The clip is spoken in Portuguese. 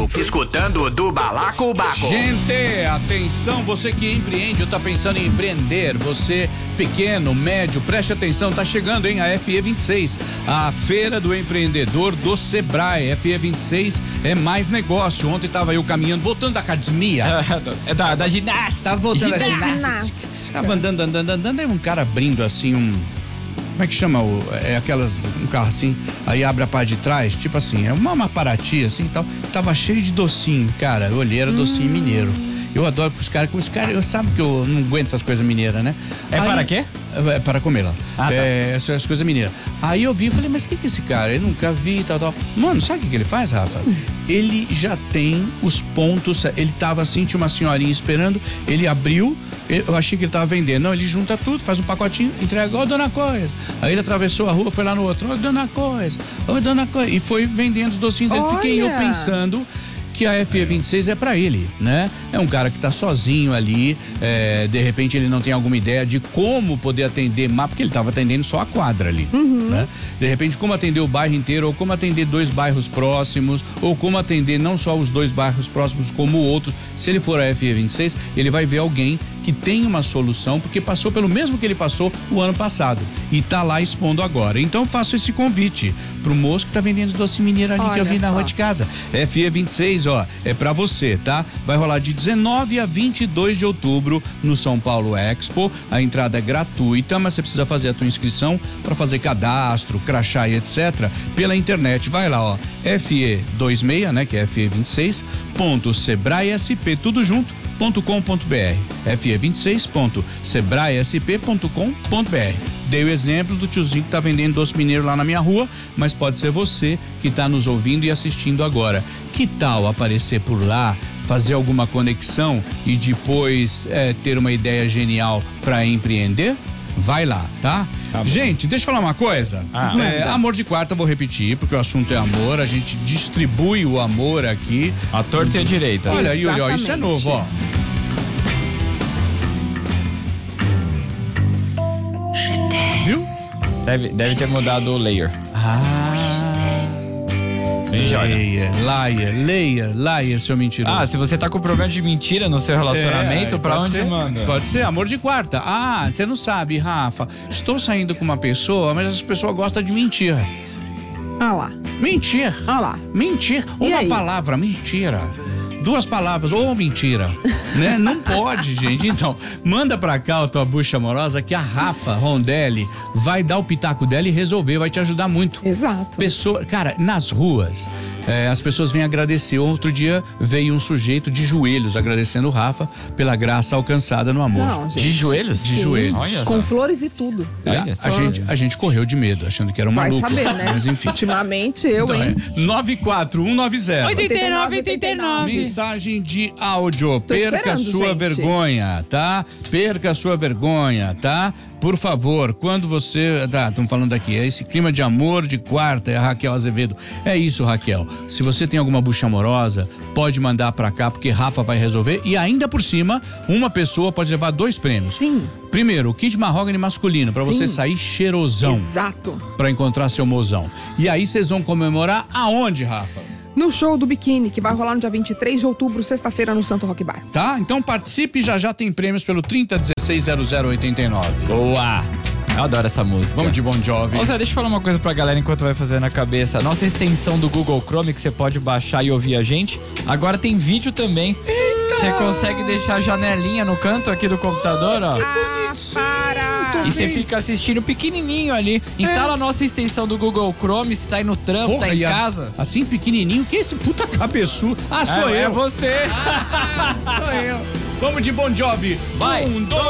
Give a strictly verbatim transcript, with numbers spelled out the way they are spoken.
Baco, escutando do Balacobaco. Gente, atenção, você que empreende ou tá pensando em empreender, você pequeno, médio, preste atenção, tá chegando, hein, a F E vinte e seis, a Feira do Empreendedor do Sebrae. F E vinte e seis é mais negócio. Ontem tava eu caminhando, voltando da academia. É da, da ginástica. Tava voltando da Ginástica. ginástica. Tava andando, andando, andando, aí um cara abrindo assim um... Como é que chama? O, é aquelas, um carro assim, aí abre a parte de trás, tipo assim, é uma, uma Paraty assim e tal. Tava cheio de docinho, cara. Eu olhei, era hum. docinho mineiro. Eu adoro os caras, os caras, eu sabe que eu não aguento essas coisas mineiras, né? É aí, para quê? É para comer lá. Ah, tá. É, essas coisas mineiras. Aí eu vi e falei, mas o que que é esse cara? Eu nunca vi e tal, tal. Mano, sabe o que que ele faz, Rafa? Hum. Ele já tem os pontos, ele tava assim, tinha uma senhorinha esperando, ele abriu, eu achei que ele tava vendendo. Não, ele junta tudo, faz um pacotinho, entrega, ó, dona Coisa. Aí ele atravessou a rua, foi lá no outro, ó, dona Coisa, ó, dona Coisa. E foi vendendo os docinhos dele. Olha. Fiquei eu pensando que a F E vinte e seis é pra ele, né? É um cara que tá sozinho ali, é, de repente ele não tem alguma ideia de como poder atender, mas porque ele tava atendendo só a quadra ali, uhum. né? De repente como atender o bairro inteiro, ou como atender dois bairros próximos, ou como atender não só os dois bairros próximos como o outro. Se ele for a F E vinte e seis, ele vai ver alguém que tem uma solução, porque passou pelo mesmo que ele passou o ano passado e tá lá expondo agora. Então faço esse convite pro moço que tá vendendo doce mineiro ali. Olha que eu vi só na rua de casa. F E vinte e seis, ó, é pra você, tá? Vai rolar de dezenove a vinte e dois de outubro no São Paulo Expo. A entrada é gratuita, mas você precisa fazer a tua inscrição para fazer cadastro, crachá e etcétera pela internet. Vai lá, ó, F E vinte e seis, né, que é F E vinte e seis ponto sebrae S P, tudo junto, .com.br, F E vinte e seis ponto sebrae S P ponto com ponto B R. Dei o exemplo do tiozinho que tá vendendo doce mineiro lá na minha rua, mas pode ser você que tá nos ouvindo e assistindo agora. Que tal aparecer por lá, fazer alguma conexão e depois é, ter uma ideia genial para empreender? Vai lá, tá? Tá. Gente, deixa eu falar uma coisa. Ah, é, amor de quarta, vou repetir, porque o assunto é amor, a gente distribui o amor aqui. A torta e a direita. Olha aí, ó, isso é novo, ó. Viu? Deve, deve ter mudado o layer. Ah. Leia, laia, leia, laia, seu mentiroso. Ah, se você tá com problema de mentira no seu relacionamento, é, pra onde ser, manda? Pode ser, amor de quarta. Ah, você não sabe, Rafa. Estou saindo com uma pessoa, mas essa pessoa gosta de mentir. Ah lá. Mentir. Ah lá. Mentir. E uma aí? palavra, mentira. Duas palavras, ou mentira, né? Não pode, gente. Então, manda pra cá a tua bucha amorosa que a Rafa Rondelli vai dar o pitaco dela e resolver, vai te ajudar muito. Exato. Pessoa, cara, nas ruas, é, as pessoas vêm agradecer. Outro dia veio um sujeito de joelhos agradecendo o Rafa pela graça alcançada no amor. Não, gente. De joelhos? De Sim. joelhos. Olha Com só. flores e tudo. É, a, gente, a gente correu de medo, achando que era um Vai maluco. saber, né? Mas enfim. Ultimamente eu, Então, hein? é nove quatro um nove zero. oitenta e nove, oitenta e nove. Mensagem de áudio. Tô Perca a esperando, sua gente. vergonha, tá? Perca a sua vergonha, tá? Por favor, quando você... Tá, estamos falando aqui, é esse clima de amor de quarta, é a Raquel Azevedo. É isso, Raquel. Se você tem alguma bucha amorosa, pode mandar pra cá, porque Rafa vai resolver. E ainda por cima, uma pessoa pode levar dois prêmios. Sim. Primeiro, o kit mahogany masculino, pra Sim. você sair cheirosão. Exato. Pra encontrar seu mozão. E aí vocês vão comemorar aonde, Rafa? No show do Biquíni, que vai rolar no dia vinte e três de outubro, sexta-feira, no Santo Rock Bar. Tá? Então participe, já já tem prêmios pelo trinta dezesseis zero zero oitenta e nove. Boa! Eu adoro essa música. Vamos de Bon Jovi. Ô Zé, deixa eu falar uma coisa pra galera enquanto vai fazer na cabeça. A nossa extensão do Google Chrome, que você pode baixar e ouvir a gente, agora tem vídeo também. Eita! Você consegue deixar a janelinha no canto aqui do computador, ó. Ah, para! E você fica assistindo pequenininho ali. Instala é. a nossa extensão do Google Chrome, se tá aí no trampo, Porra, tá em a, casa. assim pequenininho, que é esse puta cabeçudo? Ah, sou é, eu. É você. Ah, sou eu. Vamos de Bon Jovi. Vai. Um, dois.